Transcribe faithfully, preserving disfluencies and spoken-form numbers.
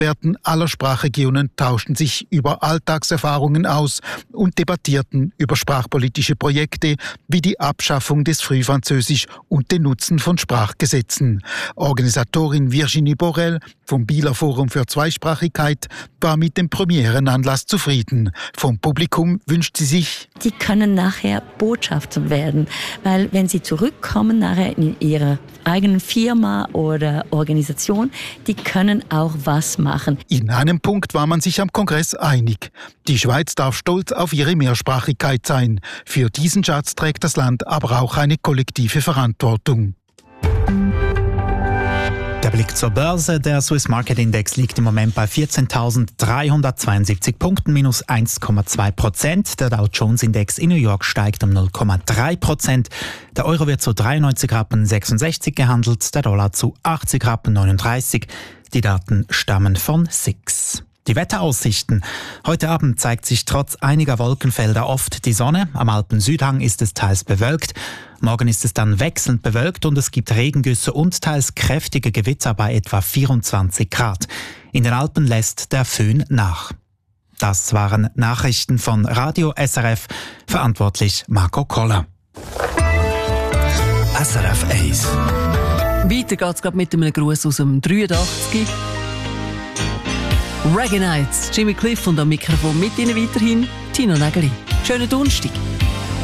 Experten aller Sprachregionen tauschten sich über Alltagserfahrungen aus und debattierten über sprachpolitische Projekte wie die Abschaffung des Frühfranzösisch und den Nutzen von Sprachgesetzen. Organisatorin Virginie Borel vom Bieler Forum für Zweisprachigkeit war mit dem Premierenanlass zufrieden. Vom Publikum wünscht sie sich: Die können nachher Botschafter werden, weil wenn sie zurückkommen nachher in ihrer eigenen Firma oder Organisation, die können auch was machen. In einem Punkt war man sich am Kongress einig. Die Schweiz darf stolz auf ihre Mehrsprachigkeit sein. Für diesen Schatz trägt das Land aber auch eine kollektive Verantwortung. Der Blick zur Börse. Der Swiss Market Index liegt im Moment bei vierzehntausenddreihundertzweiundsiebzig Punkten, minus eins Komma zwei Prozent. Der Dow Jones Index in New York steigt um null Komma drei Prozent. Der Euro wird zu dreiundneunzig Rappen sechsundsechzig gehandelt, der Dollar zu achtzig Rappen neununddreißig. Die Daten stammen von S I X. Die Wetteraussichten. Heute Abend zeigt sich trotz einiger Wolkenfelder oft die Sonne. Am Alpen-Südhang ist es teils bewölkt. Morgen ist es dann wechselnd bewölkt und es gibt Regengüsse und teils kräftige Gewitter bei etwa vierundzwanzig Grad. In den Alpen lässt der Föhn nach. Das waren Nachrichten von Radio S R F. Verantwortlich Marco Koller. S R F eins. Weiter geht's gerade mit einem Gruß aus dem dreiundachtzig. Reggae Nights, Jimmy Cliff und am Mikrofon mit Ihnen weiterhin Tino Nägeli. Schönen Donnerstag.